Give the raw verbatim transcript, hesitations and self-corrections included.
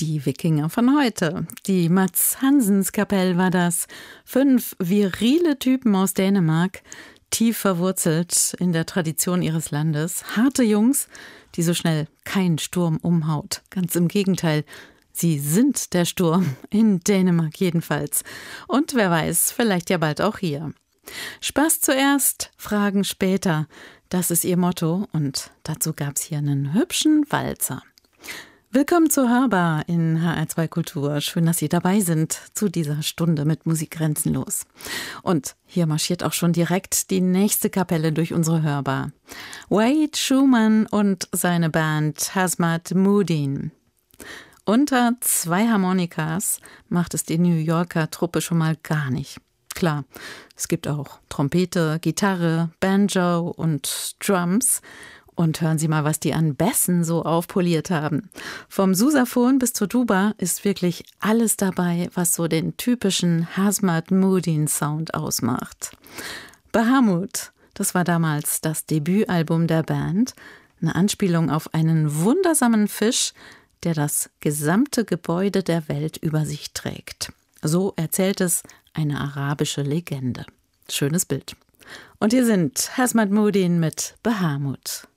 Die Wikinger von heute. Die Mats Hansens Kapell war das. Fünf virile Typen aus Dänemark, tief verwurzelt in der Tradition ihres Landes. Harte Jungs, die so schnell kein Sturm umhaut. Ganz im Gegenteil, sie sind der Sturm, in Dänemark jedenfalls. Und wer weiß, vielleicht ja bald auch hier. Spaß zuerst, Fragen später. Das ist ihr Motto und dazu gab's hier einen hübschen Walzer. Willkommen zur Hörbar in H R zwei Kultur. Schön, dass Sie dabei sind zu dieser Stunde mit Musik grenzenlos. Und hier marschiert auch schon direkt die nächste Kapelle durch unsere Hörbar. Wade Schumann und seine Band Hazmat Mudin. Unter zwei Harmonikas macht es die New Yorker Truppe schon mal gar nicht. Klar, es gibt auch Trompete, Gitarre, Banjo und Drums. Und hören Sie mal, was die an Bässen so aufpoliert haben. Vom Sousaphon bis zur Tuba ist wirklich alles dabei, was so den typischen Hazmat Mudin Sound ausmacht. Bahamut, das war damals das Debütalbum der Band. Eine Anspielung auf einen wundersamen Fisch, der das gesamte Gebäude der Welt über sich trägt. So erzählt es eine arabische Legende. Schönes Bild. Und hier sind Hazmat Mudin mit Bahamut.